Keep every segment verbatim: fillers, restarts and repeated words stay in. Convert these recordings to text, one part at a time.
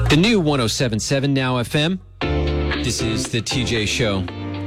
The new one oh seven point seven Now F M. This is the T J Show.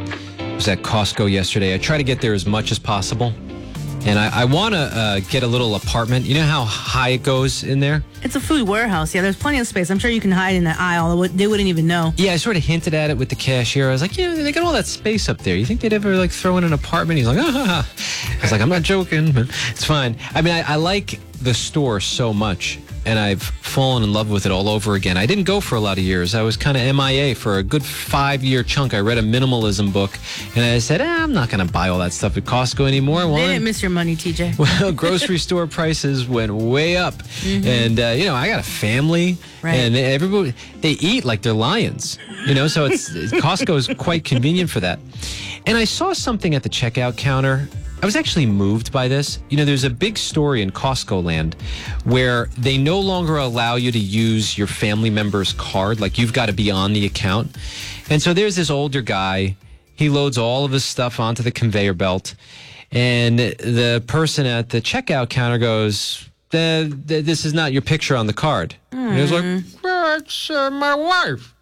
I was at Costco yesterday. I try to get there as much as possible. And I, I want to uh, get a little apartment. You know how high it goes in there? It's a food warehouse. Yeah, there's plenty of space. I'm sure you can hide in the aisle. They wouldn't even know. Yeah, I sort of hinted at it with the cashier. I was like, you know, they got all that space up there. You think they'd ever, like, throw in an apartment? He's like, ah, ha, ha. I was like, I'm not joking, but it's fine. I mean, I, I like the store so much, and I've fallen in love with it all over again. I didn't go for a lot of years. I was kind of M I A for a good five-year chunk. I read a minimalism book, and I said, eh, I'm not going to buy all that stuff at Costco anymore. Well, they didn't miss your money, T J. Well, grocery store prices went way up. Mm-hmm. And, uh, you know, I got a family, right. and they, everybody, they eat like they're lions, you know, so it's Costco is quite convenient for that. And I saw something at the checkout counter. I was actually moved by this. You know, there's a big story in Costco land where they no longer allow you to use your family member's card. Like, you've got to be on the account. And so there's this older guy. He loads all of his stuff onto the conveyor belt. And the person at the checkout counter goes, the, the, this is not your picture on the card. Mm. And he was like, well, it's uh, my wife.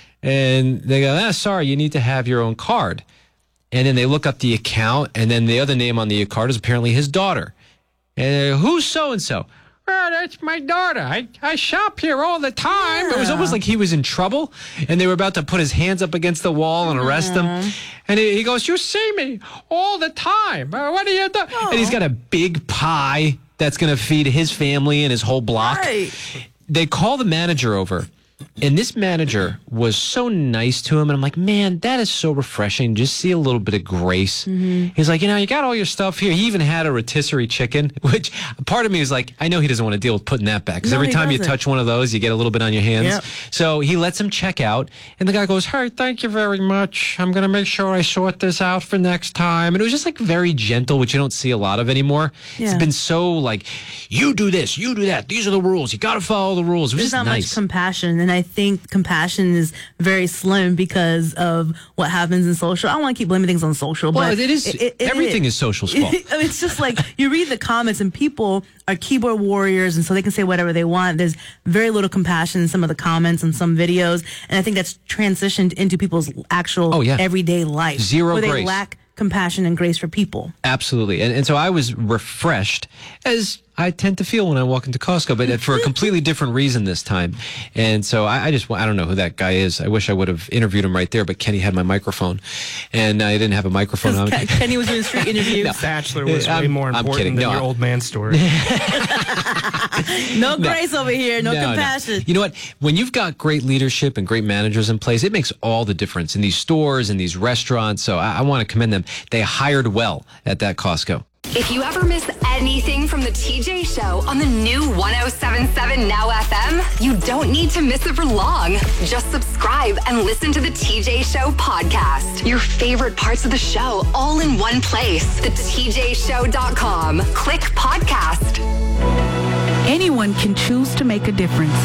And they go, ah, sorry, you need to have your own card. And then they look up the account, and then the other name on the card is apparently his daughter. And uh, who's so-and-so? Oh, that's my daughter. I, I shop here all the time. Yeah. It was almost like he was in trouble, and they were about to put his hands up against the wall and arrest mm-hmm. him. And he, he goes, you see me all the time. Uh, what are you doing? Oh. And he's got a big pie that's going to feed his family and his whole block. Right. They call the manager over. And this manager was so nice to him. And I'm like, man, that is so refreshing. Just see a little bit of grace. Mm-hmm. He's like, you know, you got all your stuff here. He even had a rotisserie chicken, which part of me is like, I know he doesn't want to deal with putting that back. Because no, every time doesn't. You touch one of those, you get a little bit on your hands. Yep. So he lets him check out. And the guy goes, hey, thank you very much. I'm going to make sure I sort this out for next time. And it was just like very gentle, which you don't see a lot of anymore. Yeah. It's been so like, you do this, you do that. These are the rules. You got to follow the rules. It was There's just not nice. much compassion. And I think compassion is very slim because of what happens in social. I don't want to keep blaming things on social, well, but it is. It, it, everything it, is social's fault. It, it's just like you read the comments and people are keyboard warriors, and so they can say whatever they want. There's very little compassion in some of the comments and some videos, and I think that's transitioned into people's actual oh, yeah. everyday life. Zero where grace. They lack compassion and grace for people. Absolutely. And, and so I was refreshed, as I tend to feel when I walk into Costco, but for a completely different reason this time. And so I, I just, I don't know who that guy is. I wish I would have interviewed him right there, but Kenny had my microphone, and I didn't have a microphone on. Ken, Kenny was doing street interviews. No. Bachelor was I'm, way more important than no, your I, old man story. no grace no. over here, no, no compassion. No. You know what? When you've got great leadership and great managers in place, it makes all the difference in these stores and these restaurants. So I, I want to commend them. They hired well at that Costco. If you ever miss anything from the T J Show on the new one oh seven point seven Now F M, you don't need to miss it for long. Just subscribe and listen to the T J Show podcast. Your favorite parts of the show all in one place. the T J show dot com. Click podcast. Anyone can choose to make a difference.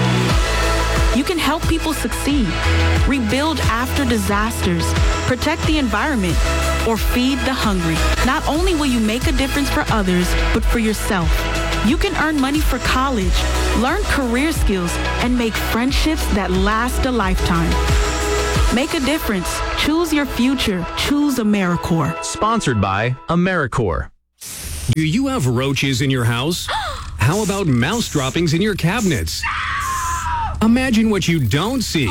You can help people succeed, rebuild after disasters, protect the environment, or feed the hungry. Not only will you make a difference for others, but for yourself. You can earn money for college, learn career skills, and make friendships that last a lifetime. Make a difference. Choose your future. Choose AmeriCorps. Sponsored by AmeriCorps. Do you have roaches in your house? How about mouse droppings in your cabinets? Imagine what you don't see.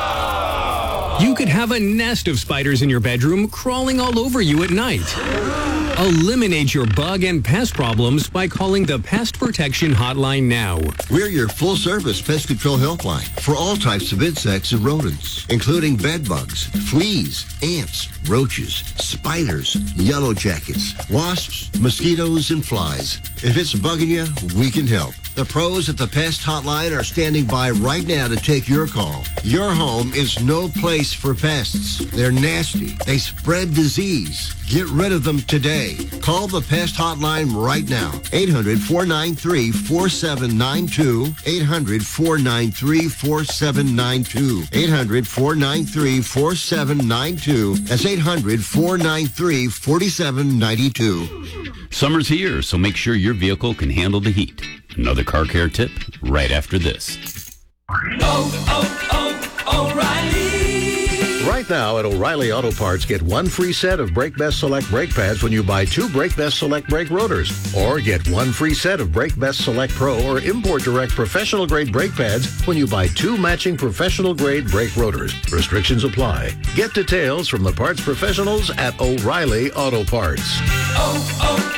You could have a nest of spiders in your bedroom crawling all over you at night. Eliminate your bug and pest problems by calling the Pest Protection Hotline now. We're your full-service pest control helpline for all types of insects and rodents, including bed bugs, fleas, ants, roaches, spiders, yellow jackets, wasps, mosquitoes, and flies. If it's bugging you, we can help. The pros at the Pest Hotline are standing by right now to take your call. Your home is no place for pests. They're nasty. They spread disease. Get rid of them today. Call the Pest Hotline right now. eight hundred, four nine three, four seven nine two. eight hundred, four nine three, four seven nine two. eight hundred, four nine three, four seven nine two. That's eight hundred, four nine three, four seven nine two. Summer's here, so make sure your vehicle can handle the heat. Another car care tip right after this. oh, oh, O'Reilly. Right now at O'Reilly Auto Parts, get one free set of Brake Best Select brake pads when you buy two Brake Best Select brake rotors. Or get one free set of Brake Best Select Pro or Import Direct professional grade brake pads when you buy two matching professional grade brake rotors. Restrictions apply. Get details from the parts professionals at O'Reilly Auto Parts. Oh,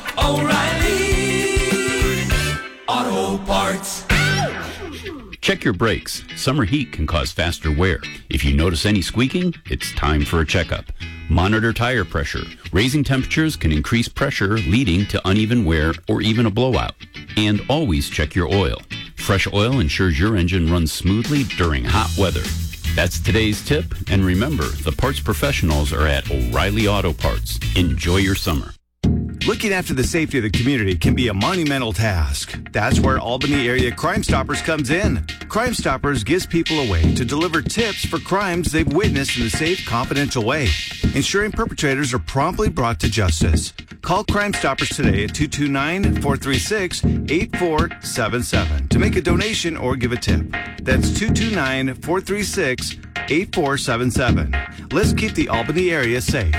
oh, oh, O'Reilly Auto Parts. Check your brakes. Summer heat can cause faster wear. If you notice any squeaking, it's time for a checkup. Monitor tire pressure. Raising temperatures can increase pressure, leading to uneven wear or even a blowout. And always check your oil. Fresh oil ensures your engine runs smoothly during hot weather. That's today's tip. And remember, the parts professionals are at O'Reilly Auto Parts. Enjoy your summer. Looking after the safety of the community can be a monumental task. That's where Albany area Crime Stoppers comes in. Crime Stoppers gives people a way to deliver tips for crimes they've witnessed in a safe, confidential way, ensuring perpetrators are promptly brought to justice. Call Crime Stoppers today at two two nine, four three six, eight four seven seven to make a donation or give a tip. That's two two nine, four three six, eight four seven seven. Let's keep the Albany area safe.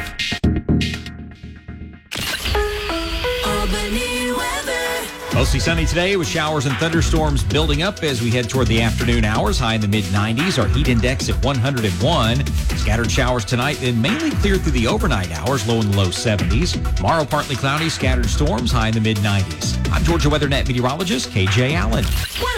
Mostly sunny today with showers and thunderstorms building up as we head toward the afternoon hours. High in the mid nineties. Our heat index at one hundred one. Scattered showers tonight and mainly clear through the overnight hours. Low in the low seventies. Tomorrow partly cloudy. Scattered storms. High in the mid nineties. I'm Georgia WeatherNet meteorologist K J Allen.